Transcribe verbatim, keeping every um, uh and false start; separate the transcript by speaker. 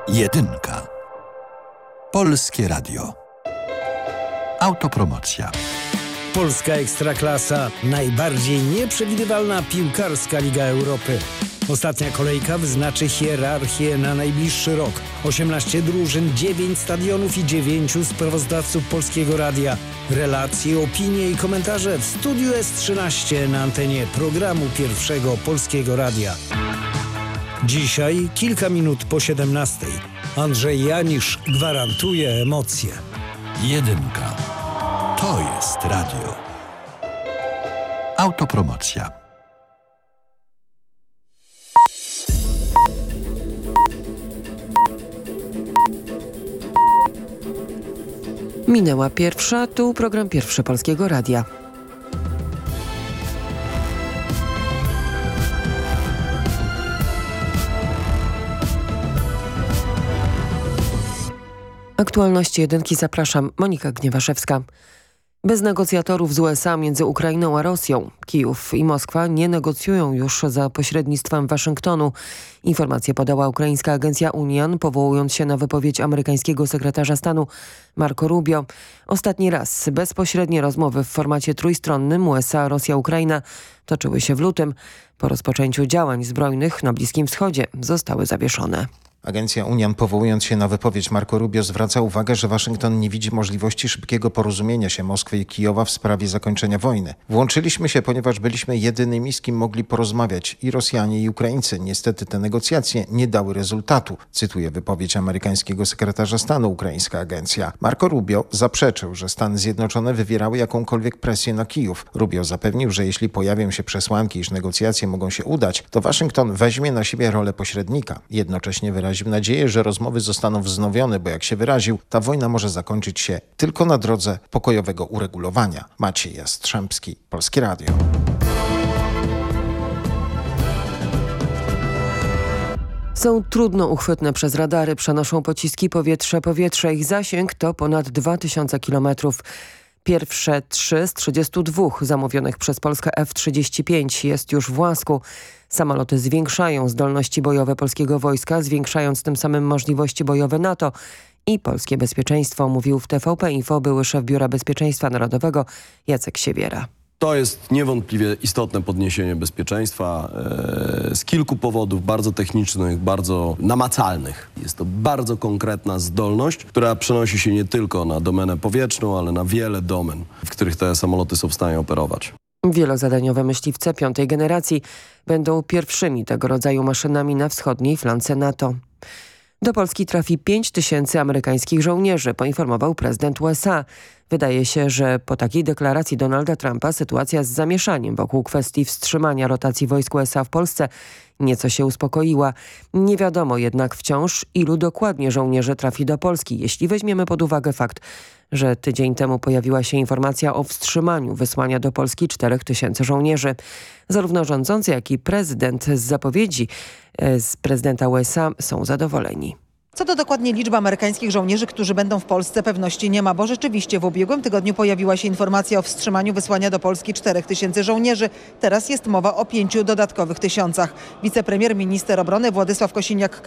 Speaker 1: Jedynka. Polskie Radio. Autopromocja.
Speaker 2: Polska Ekstraklasa. Najbardziej nieprzewidywalna piłkarska Liga Europy. Ostatnia kolejka wyznaczy hierarchię na najbliższy rok. osiemnaście drużyn, dziewięć stadionów i dziewięciu sprawozdawców Polskiego Radia. Relacje, opinie i komentarze w Studiu S trzynaście na antenie programu Pierwszego Polskiego Radia. Dzisiaj kilka minut po siedemnastej. Andrzej Janisz gwarantuje emocje.
Speaker 1: Jedynka. To jest radio. Autopromocja.
Speaker 3: Minęła pierwsza, tu program Pierwszy Polskiego Radia. Aktualności jedynki zapraszam, Monika Gniewaszewska. Bez negocjatorów z U S A między Ukrainą a Rosją, Kijów i Moskwa nie negocjują już za pośrednictwem Waszyngtonu. Informację podała ukraińska agencja Unian, powołując się na wypowiedź amerykańskiego sekretarza stanu Marco Rubio. Ostatni raz bezpośrednie rozmowy w formacie trójstronnym U S A, Rosja, Ukraina toczyły się w lutym. Po rozpoczęciu działań zbrojnych na Bliskim Wschodzie zostały zawieszone.
Speaker 4: Agencja Unian, powołując się na wypowiedź Marco Rubio, zwraca uwagę, że Waszyngton nie widzi możliwości szybkiego porozumienia się Moskwy i Kijowa w sprawie zakończenia wojny. Włączyliśmy się, ponieważ byliśmy jedynymi, z kim mogli porozmawiać i Rosjanie, i Ukraińcy. Niestety te negocjacje nie dały rezultatu, cytuje wypowiedź amerykańskiego sekretarza stanu ukraińska agencja. Marco Rubio zaprzeczył, że Stany Zjednoczone wywierały jakąkolwiek presję na Kijów. Rubio zapewnił, że jeśli pojawią się przesłanki, iż negocjacje mogą się udać, to Waszyngton weźmie na siebie rolę pośrednika. Jednocześnie wyraził nadzieję, że rozmowy zostaną wznowione, bo jak się wyraził, ta wojna może zakończyć się tylko na drodze pokojowego uregulowania. Maciej Jastrzębski, Polskie Radio.
Speaker 3: Są trudno uchwytne przez radary, przenoszą pociski powietrze-powietrze. Ich zasięg to ponad dwa tysiące kilometrów. Pierwsze trzy z trzydziestu dwóch zamówionych przez Polskę F trzydzieści pięć jest już w łasku. Samoloty zwiększają zdolności bojowe polskiego wojska, zwiększając tym samym możliwości bojowe NATO i polskie bezpieczeństwo, mówił w T V P Info były szef Biura Bezpieczeństwa Narodowego Jacek Siewiera.
Speaker 5: To jest niewątpliwie istotne podniesienie bezpieczeństwa e, z kilku powodów bardzo technicznych, bardzo namacalnych. Jest to bardzo konkretna zdolność, która przenosi się nie tylko na domenę powietrzną, ale na wiele domen, w których te samoloty są w stanie operować.
Speaker 3: Wielozadaniowe myśliwce piątej generacji będą pierwszymi tego rodzaju maszynami na wschodniej flance NATO. Do Polski trafi pięć tysięcy amerykańskich żołnierzy, poinformował prezydent U S A. Wydaje się, że po takiej deklaracji Donalda Trumpa sytuacja z zamieszaniem wokół kwestii wstrzymania rotacji wojsk U S A w Polsce nieco się uspokoiła. Nie wiadomo jednak wciąż, ilu dokładnie żołnierzy trafi do Polski, jeśli weźmiemy pod uwagę fakt, że tydzień temu pojawiła się informacja o wstrzymaniu wysłania do Polski czterech tysięcy żołnierzy. Zarówno rządzący, jak i prezydent z zapowiedzi z prezydenta U S A są zadowoleni.
Speaker 6: Co do dokładnie liczby amerykańskich żołnierzy, którzy będą w Polsce, pewności nie ma, bo rzeczywiście w ubiegłym tygodniu pojawiła się informacja o wstrzymaniu wysłania do Polski czterech tysięcy żołnierzy. Teraz jest mowa o pięciu dodatkowych tysiącach. Wicepremier, minister obrony Władysław Kosiniak